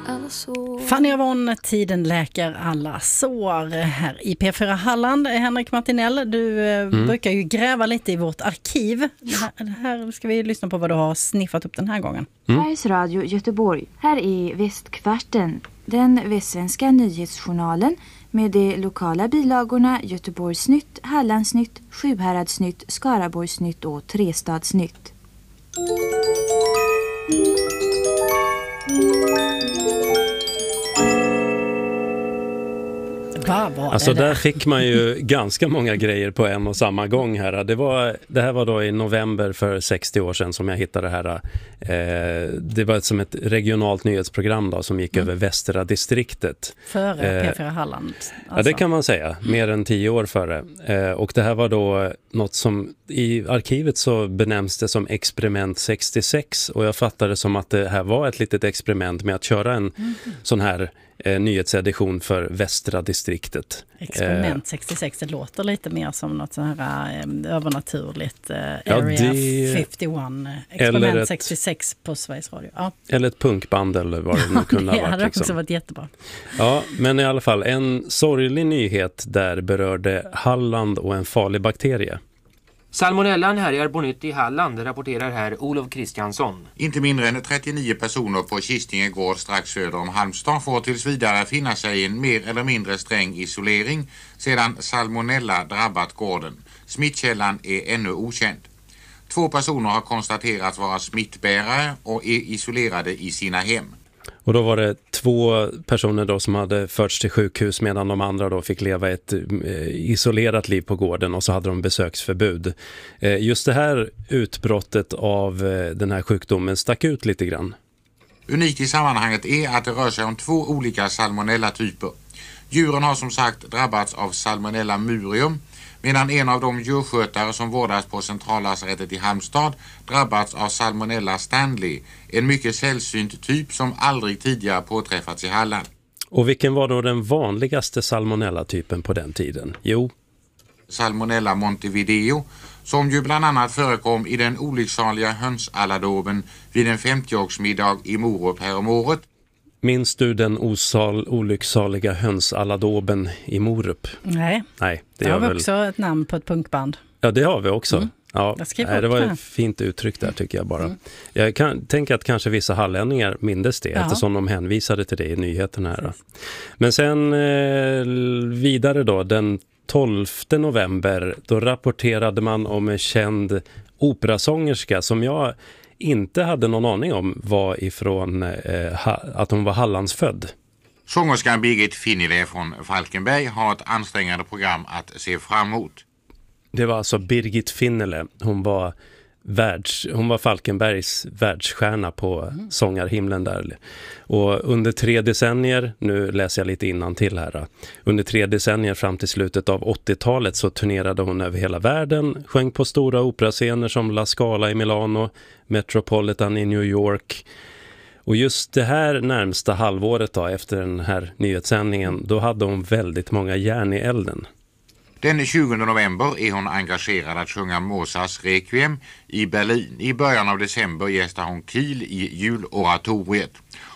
alla sår. Fanny Avon, tiden läker alla sår. Här i P4 Halland, Henrik Martinell, du brukar ju gräva lite i vårt arkiv. Här ska vi lyssna på vad du har sniffat upp den här gången. Sveriges Radio Göteborg. Här är Västkvarten, den västsvenska nyhetsjournalen med de lokala bilagorna Göteborgsnytt, Hallandsnytt, Sjuhäradsnytt, Skaraborgsnytt och Trestadsnytt. Alltså där fick man ju ganska många grejer på en och samma gång här. Det här var då i november för 60 år sedan som jag hittade det här. Det var som ett regionalt nyhetsprogram då, som gick över västra distriktet. Före P4 Halland. Alltså. Ja, det kan man säga. Mer än 10 år före. Och det här var då något som i arkivet så benämns det som experiment 66. Och jag fattade som att det här var ett litet experiment med att köra en sån här nyhetsedition för västra distriktet. Experiment 66, det låter lite mer som något sån här övernaturligt Area 51. Experiment 66 på Sveriges Radio. Ja. Eller ett punkband eller vad det nu kunde ha varit. Det hade liksom. också varit jättebra. Ja, men i alla fall en sorglig nyhet där berörde Halland och en farlig bakterie. Salmonellan härjar på nytt i Halland, rapporterar här Olof Kristiansson. Inte mindre än 39 personer på Kistinge gård strax söder om Halmstad får tills vidare finna sig i en mer eller mindre sträng isolering sedan salmonella drabbat gården. Smittkällan är ännu okänd. 2 personer har konstaterats vara smittbärare och är isolerade i sina hem. Och då var det 2 personer då som hade förts till sjukhus medan de andra då fick leva ett isolerat liv på gården och så hade de besöksförbud. Just det här utbrottet av den här sjukdomen stack ut lite grann. Unikt i sammanhanget är att det rör sig om 2 olika salmonella-typer. Djuren har som sagt drabbats av salmonella murium, medan en av de djurskötare som vårdas på centrallasarettet i Halmstad drabbats av salmonella Stanley, en mycket sällsynt typ som aldrig tidigare påträffats i Halland. Och vilken var då den vanligaste salmonella-typen på den tiden? Jo, Salmonella Montevideo, som ju bland annat förekom i den olycksaliga hönsalladoben vid en 50-årsmiddag i Morup härom året. minns du den olycksaliga hönsalladoben i Morup? Nej, det gör har vi väl. också ett namn på ett punkband. Ja, det har vi också. Ja, det var ett fint uttryck där tycker jag bara. Jag tänker att kanske vissa hallänningar mindes det eftersom de hänvisade till det i nyheterna här. Precis. Men sen vidare då, den 12 november, då rapporterade man om en känd operasångerska som jag inte hade någon aning om var ifrån att hon var Hallandsfödd. Sångerskan Birgit Finnile från Falkenberg har ett ansträngande program att se fram emot. Det var alltså Birgit Finnile. Hon var Falkenbergs världsstjärna på sångarhimlen där. Och under 3 decennier, nu läser jag lite innantill här. Under 3 decennier fram till slutet av 80-talet så turnerade hon över hela världen. Sjöng på stora operascener som La Scala i Milano, Metropolitan i New York. Och just det här närmsta halvåret då, efter den här nyhetssändningen, då hade hon väldigt många järn i elden. Den 20 november är hon engagerad att sjunga Mozarts Requiem i Berlin. I början av december gästar hon Kiel i juloratoriet.